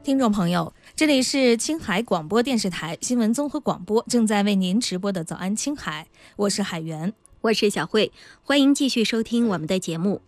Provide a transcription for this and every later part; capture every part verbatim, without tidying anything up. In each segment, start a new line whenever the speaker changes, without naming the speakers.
听众朋友，这里是青海广播电视台新闻综合广播，正在为您直播的早安青海，我是海源，
我是小慧，欢迎继续收听我们的节目。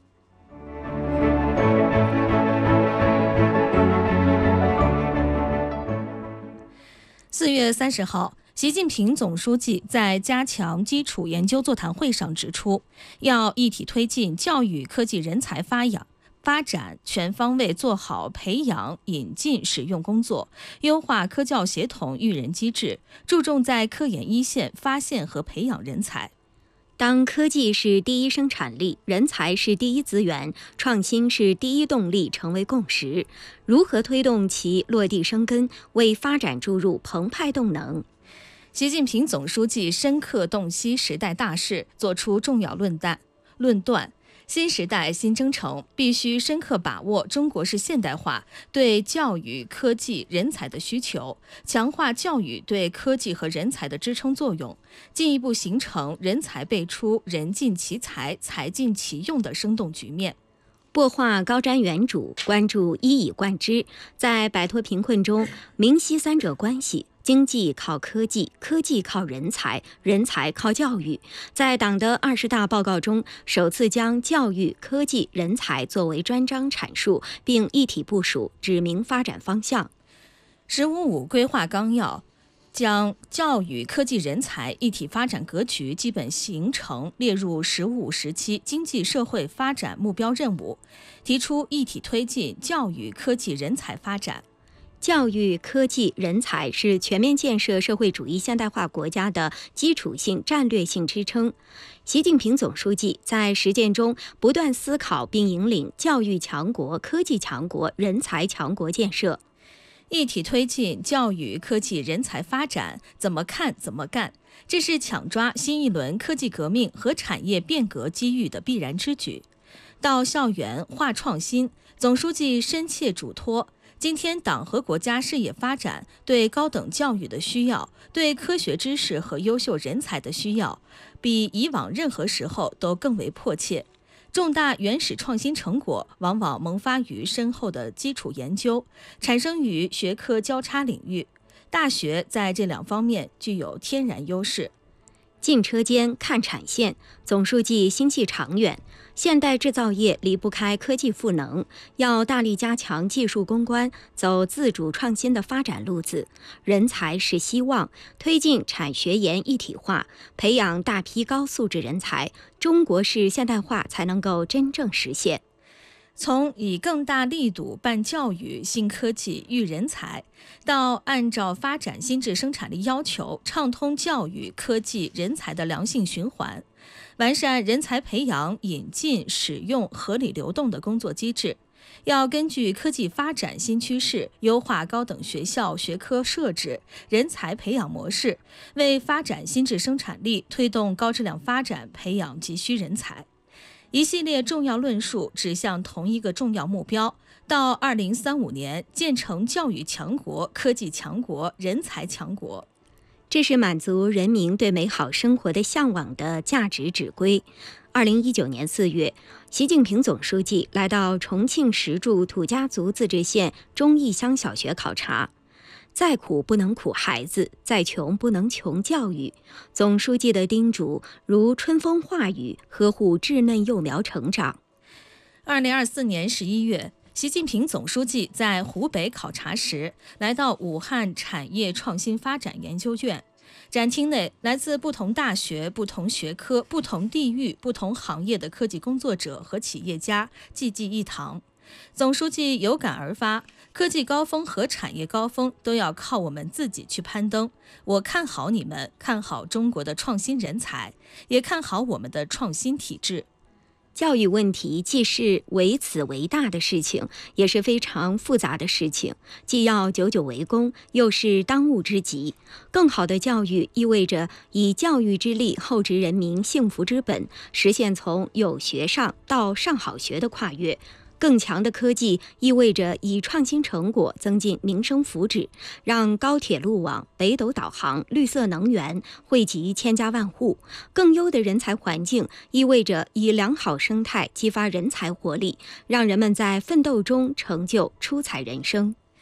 四月三十号，习近平总书记在加强基础研究座谈会上指出，要一体推进教育科技人才发扬发展，全方位做好培养、引进、使用工作，优化科教协同育人机制，注重在科研一线发现和培养人才。
当科技是第一生产力，人才是第一资源，创新是第一动力成为共识，如何推动其落地生根，为发展注入澎湃动能？
习近平总书记深刻洞悉时代大势，作出重要论断。论断新时代新征程，必须深刻把握中国式现代化对教育、科技、人才的需求，强化教育对科技和人才的支撑作用，进一步形成人才辈出、人尽其才、才尽其用的生动局面。
擘画高瞻远瞩，关注一以贯之，在摆脱贫困中明晰三者关系。经济靠科技，科技靠人才，人才靠教育。在党的二十大报告中，首次将教育、科技、人才作为专章阐述，并一体部署，指明发展方向。
十五五规划纲要将教育、科技、人才一体发展格局基本形成列入十五五时期经济社会发展目标任务，提出一体推进教育、科技、人才发展。
教育、科技、人才是全面建设社会主义现代化国家的基础性战略性支撑。习近平总书记在实践中不断思考并引领教育强国、科技强国、人才强国建设。
一体推进教育、科技、人才发展，怎么看怎么干，这是抢抓新一轮科技革命和产业变革机遇的必然之举。到校园化创新，总书记深切嘱托，今天党和国家事业发展对高等教育的需要，对科学知识和优秀人才的需要，比以往任何时候都更为迫切。重大原始创新成果往往萌发于深厚的基础研究，产生于学科交叉领域。大学在这两方面具有天然优势。
进车间看产线，总书记心系长远。现代制造业离不开科技赋能，要大力加强技术攻关，走自主创新的发展路子。人才是希望，推进产学研一体化，培养大批高素质人才，中国式现代化才能够真正实现。
从以更大力度办教育、新科技、育人才，到按照发展新质生产力要求，畅通教育、科技、人才的良性循环，完善人才培养、引进、使用合理流动的工作机制。要根据科技发展新趋势，优化高等学校学科设置、人才培养模式，为发展新质生产力、推动高质量发展培养急需人才。一系列重要论述指向同一个重要目标，到二零三五年建成教育强国、科技强国、人才强国。
这是满足人民对美好生活的向往的价值指归。二零一九年四月，习近平总书记来到重庆石柱土家族自治县忠义乡小学考察。再苦不能苦孩子，再穷不能穷教育。总书记的叮嘱如春风化雨，呵护稚嫩幼苗成长。
二零二四年十一月，习近平总书记在湖北考察时，来到武汉产业创新发展研究院。展厅内，来自不同大学、不同学科、不同地域、不同行业的科技工作者和企业家济济一堂。总书记有感而发，科技高峰和产业高峰都要靠我们自己去攀登。我看好你们，看好中国的创新人才，也看好我们的创新体制。
教育问题既是为此为大的事情，也是非常复杂的事情，既要久久为功，又是当务之急。更好的教育意味着以教育之力厚植人民幸福之本，实现从有学上到上好学的跨越。更强的科技意味着以创新成果增进民生福祉，让高铁路网、北斗导航、绿色能源惠及千家万户。更优的人才环境意味着以良好生态激发人才活力，让人们在奋斗中成就出彩人生。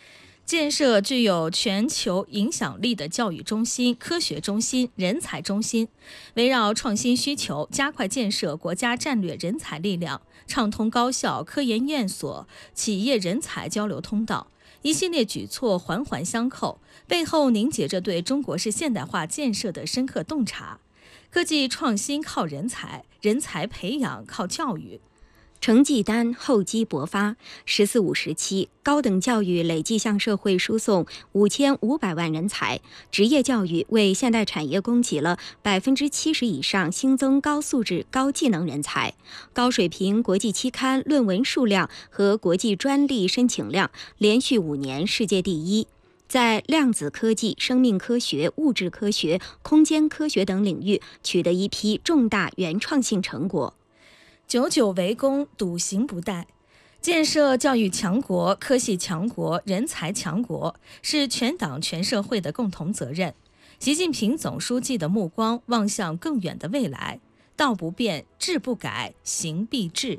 建设具有全球影响力的教育中心、科学中心、人才中心，围绕创新需求，加快建设国家战略人才力量，畅通高校、科研院所、企业人才交流通道。一系列举措环环相扣，背后凝结着对中国式现代化建设的深刻洞察。科技创新靠人才，人才培养靠教育。
成绩单厚积薄发，十四五时期，高等教育累计向社会输送五千五百万人才，职业教育为现代产业供给了百分之七十以上新增高素质、高技能人才，高水平国际期刊论文数量和国际专利申请量连续五年世界第一。在量子科技、生命科学、物质科学、空间科学等领域取得一批重大原创性成果。
久久为功，笃行不怠。建设教育强国、科系强国、人才强国，是全党全社会的共同责任。习近平总书记的目光望向更远的未来，道不变，志不改，行必至。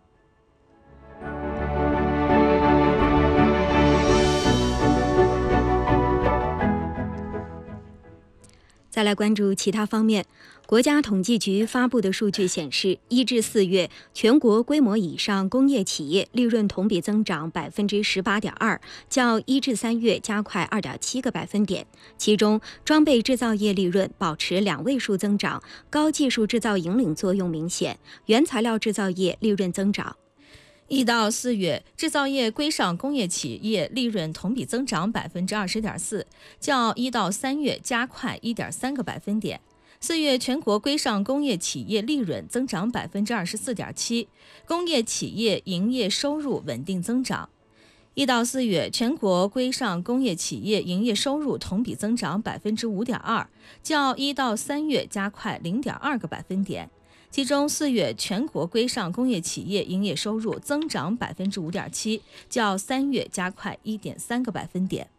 再来关注其他方面。国家统计局发布的数据显示，一至四月，全国规模以上工业企业利润同比增长百分之十八点二，较一至三月加快二点七个百分点。其中，装备制造业利润保持两位数增长，高技术制造引领作用明显；原材料制造业利润增长。
一到四月，制造业规上工业企业利润同比增长百分之二十点四，较一到三月加快一点三个百分点。四月全国规上工业企业利润增长百分之二十四点七，工业企业营业收入稳定增长。一到四月，全国规上工业企业营业收入同比增长百分之五点二，较一到三月加快零点二个百分点。其中，四月全国规上工业企业营业收入增长百分之五点七，较三月加快一点三个百分点。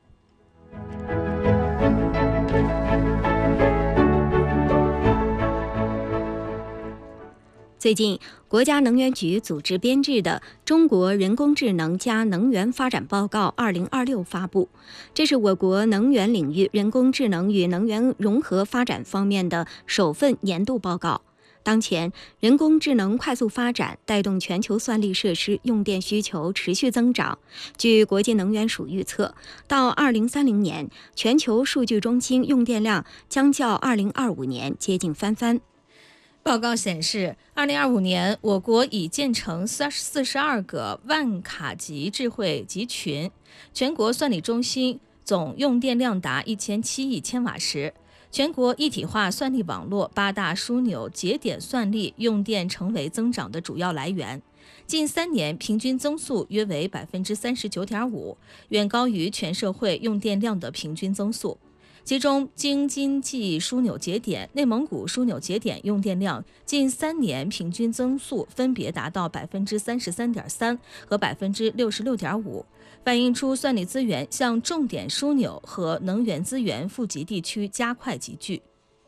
最近，国家能源局组织编制的《中国人工智能加能源发展报告二零二六》发布，这是我国能源领域人工智能与能源融合发展方面的首份年度报告。当前，人工智能快速发展，带动全球算力设施用电需求持续增长。据国际能源署预测，到二零三零年，全球数据中心用电量将较二零二五年接近翻番。
报告显示，二零二五年，我国已建成四十二个万卡级智慧集群，全国算力中心总用电量达一千七亿千瓦时。全国一体化算力网络八大枢纽节点算力用电成为增长的主要来源，近三年平均增速约为百分之三十九点五，远高于全社会用电量的平均增速。其中，京津冀枢纽节点、内蒙古枢纽节点用电量近三年平均增速分别达到百分之三十三点三和百分之六十六点五。反映出算力资源向重点枢纽和能源资源富集地区加快集聚。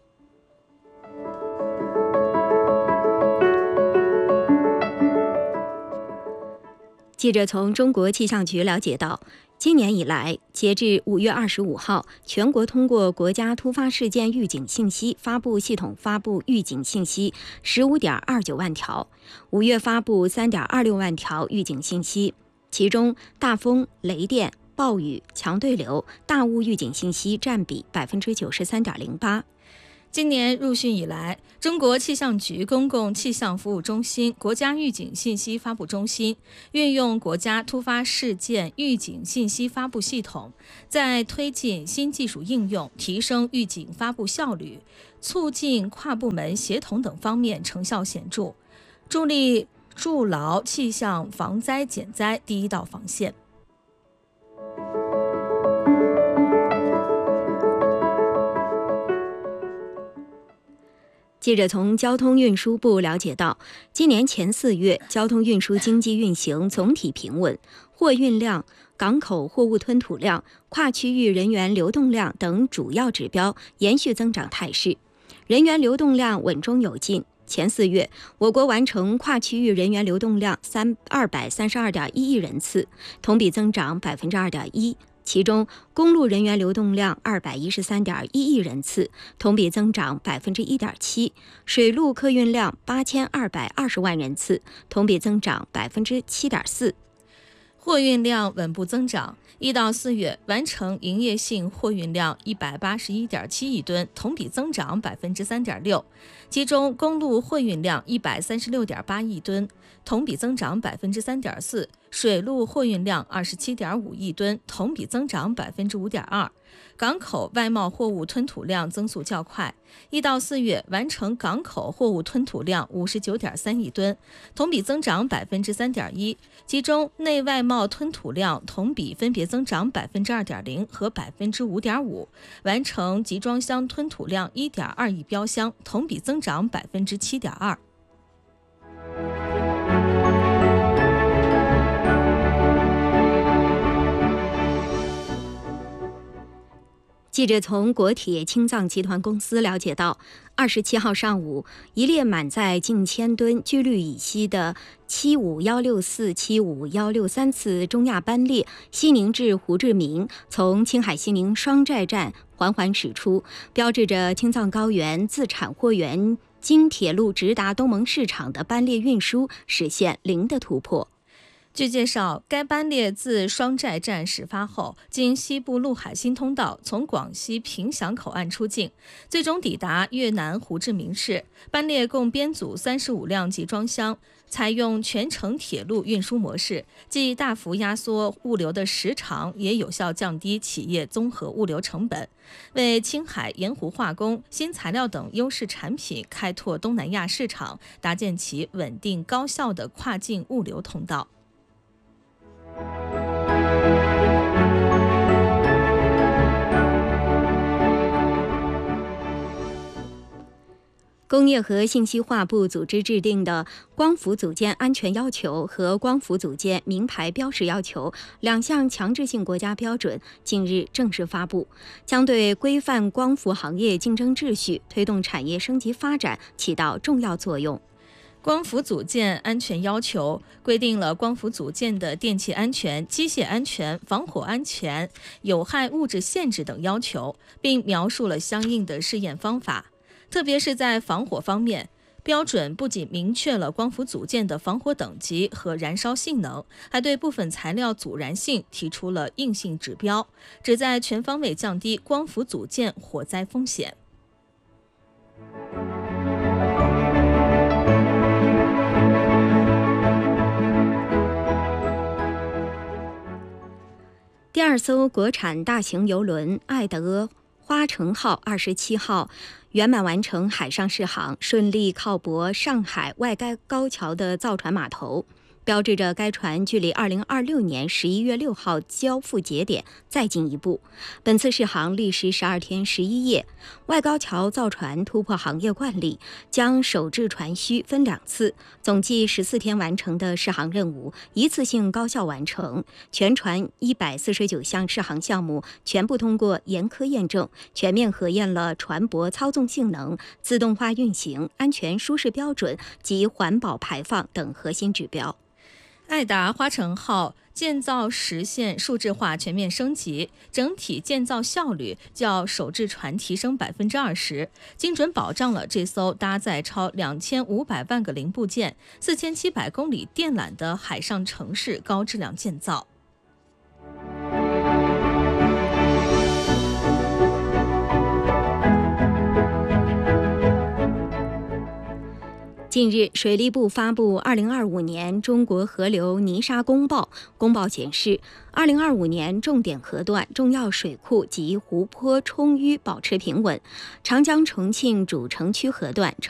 记者从中国气象局了解到，今年以来，截至五月二十五号，全国通过国家突发事件预警信息发布系统发布预警信息十五点二九万条，五月发布三点二六万条预警信息。其中，大风、雷电、暴雨、强对流、大雾预警信息占比百分之九十三点零八。
今年入汛以来，中国气象局公共气象服务中心、国家预警信息发布中心运用国家突发事件预警信息发布系统，在推进新技术应用、提升预警发布效率、促进跨部门协同等方面成效显著，助力筑牢气象防灾减灾第一道防线。
记者从交通运输部了解到，今年前四月，交通运输经济运行总体平稳，货运量、港口货物吞吐量、跨区域人员流动量等主要指标延续增长态势，人员流动量稳中有进。前四月，我国完成跨区域人员流动量三二百三十二点一亿人次，同比增长百分之二点一。 其中公路人员流动量二百一十三点一亿人次，同比增长百分之一点七；水路客运量八千二百二十万人次，同比增长百分之七点四。
货运量稳步增长，一到四月完成营业性货运量一百八十一点七亿吨，同比增长百分之三点六。其中公路货运量一百三十六点八亿吨，同比增长百分之三点四；水路货运量二十七点五亿吨，同比增长百分之五点二。港口外贸货物吞吐量增速较快，一到四月完成港口货物吞吐量五十九点三亿吨，同比增长百分之三点一。其中内外贸吞吐量同比分别增长百分之二点零和百分之五点五，完成集装箱吞吐量一点二亿标箱，同比增长百分之七点二。
记者从国铁青藏集团公司了解到，二十七号上午，一列满载近千吨聚氯乙烯的七五一六四、七五一六三次中亚班列西宁至胡志明，从青海西宁双寨站缓缓驶出，标志着青藏高原自产货源经铁路直达东盟市场的班列运输实现零的突破。
据介绍，该班列自双寨站始发后，经西部陆海新通道从广西凭祥口岸出境，最终抵达越南胡志明市。班列共编组三十五辆集装箱，采用全程铁路运输模式，既大幅压缩物流的时长，也有效降低企业综合物流成本，为青海盐湖化工、新材料等优势产品开拓东南亚市场，搭建起稳定高效的跨境物流通道。
工业和信息化部组织制定的光伏组件安全要求和光伏组件名牌标识要求两项强制性国家标准近日正式发布，将对规范光伏行业竞争秩序、推动产业升级发展起到重要作用。
光伏组件安全要求规定了光伏组件的电气安全、机械安全、防火安全、有害物质限制等要求，并描述了相应的试验方法。特别是在防火方面，标准不仅明确了光伏组件的防火等级和燃烧性能，还对部分材料阻燃性提出了硬性指标，旨在全方位降低光伏组件火灾风险。
第二艘国产大型邮轮爱德花城号二十七号圆满完成海上试航，顺利靠泊上海外该高桥的造船码头，标志着该船距离二零二六年十一月六号交付节点再进一步。本次试航历时十二天十一夜，外高桥造船突破行业惯例，将首置船须分两次，总计十四天完成的试航任务一次性高效完成。全船一百四十九项试航项目全部通过严苛验证，全面核验了船舶操纵性能、自动化运行、安全舒适标准及环保排放等核心指标。
爱达花城号建造实现数字化全面升级，整体建造效率较首置船提升百分之二十，精准保障了这艘搭载超两千五百万个零部件、四千七百公里电缆的海上城市高质量建造。
近日，水利部发布《二零二五年中国河流泥沙公报》。公报显示，二零二五年重点河段、重要水库及湖泊充淤，保持平稳。长江重庆主城区河段呈